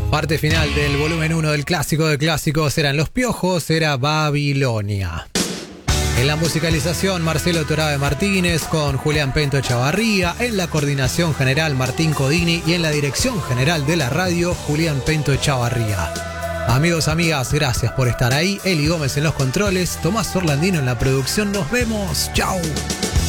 Parte final del volumen 1 del clásico de clásicos eran Los Piojos, era Babilonia. En la musicalización, Marcelo Torabe Martínez con Julián Pento Echavarría. En la coordinación general, Martín Codini. Y en la dirección general de la radio, Julián Pento Echavarría. Amigos, amigas, gracias por estar ahí. Eli Gómez en los controles, Tomás Orlandino en la producción. Nos vemos. ¡Chao!